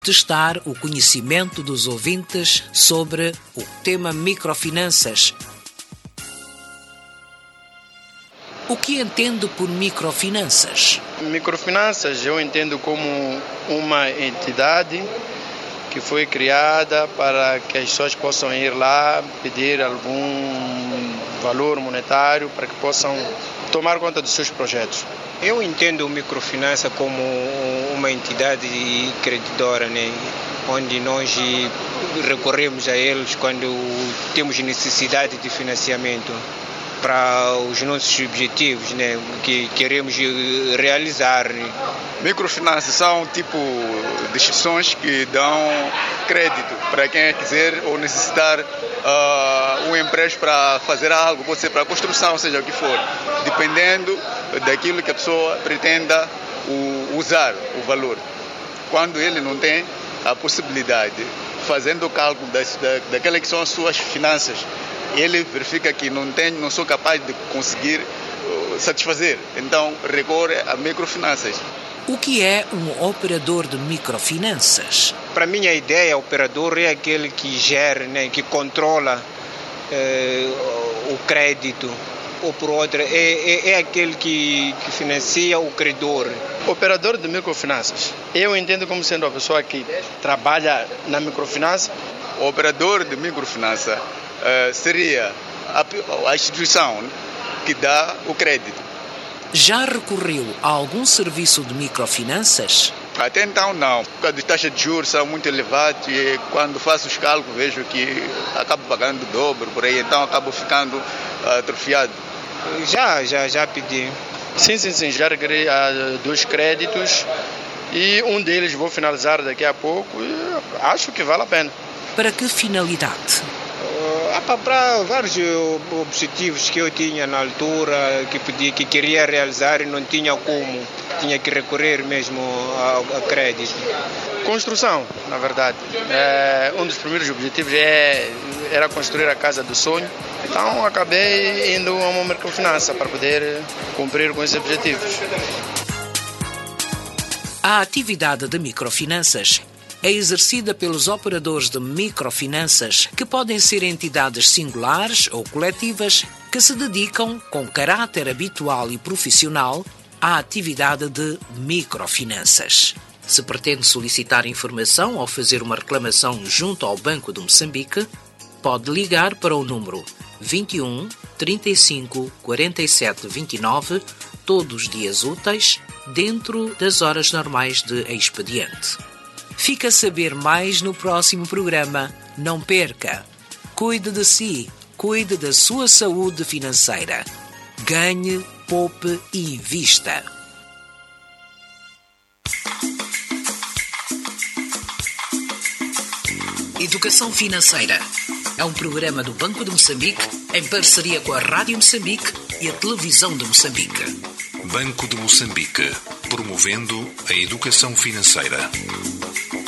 testar o conhecimento dos ouvintes sobre o tema microfinanças. O que entende por microfinanças? Microfinanças eu entendo como uma entidade que foi criada para que as pessoas possam ir lá pedir algum valor monetário para que possam tomar conta dos seus projetos. Eu entendo microfinança como uma entidade credidora, né? Onde nós recorremos a eles quando temos necessidade de financiamento para os nossos objetivos, né, que queremos realizar. Microfinanças são tipo de instituições que dão crédito para quem quiser ou necessitar um empréstimo para fazer algo, pode ser para construção, seja o que for, dependendo daquilo que a pessoa pretenda usar o valor. Quando ele não tem a possibilidade, fazendo o cálculo daquelas que são as suas finanças, ele verifica que não sou capaz de conseguir satisfazer, então recorre a microfinanças. O que é um operador de microfinanças? Para mim, a ideia, o operador é aquele que gera, né, que controla o crédito, ou por outra, é aquele que financia o credor. Operador de microfinanças, eu entendo como sendo a pessoa que trabalha na microfinança. O operador de microfinança seria a instituição que dá o crédito. Já recorreu a algum serviço de microfinanças? Até então não, porque as taxas de juros são muito elevadas e quando faço os cálculos vejo que acabo pagando o dobro por aí, então acabo ficando atrofiado. Já pedi. Sim, já requeri a 2 créditos e um deles vou finalizar daqui a pouco e acho que vale a pena. Para que finalidade? Para vários objetivos que eu tinha na altura, que queria realizar e não tinha como. Tinha que recorrer mesmo a crédito. Construção, na verdade. Um dos primeiros objetivos era construir a casa do sonho. Então acabei indo a uma microfinança para poder cumprir com esses objetivos. A atividade de microfinanças é exercida pelos operadores de microfinanças, que podem ser entidades singulares ou coletivas que se dedicam, com caráter habitual e profissional, à atividade de microfinanças. Se pretende solicitar informação ou fazer uma reclamação junto ao Banco de Moçambique, pode ligar para o número 21 35 47 29 todos os dias úteis, dentro das horas normais de expediente. Fica a saber mais no próximo programa. Não perca! Cuide de si, cuide da sua saúde financeira. Ganhe, poupe e invista. Educação Financeira é um programa do Banco de Moçambique em parceria com a Rádio Moçambique e a Televisão de Moçambique. Banco de Moçambique, promovendo a educação financeira.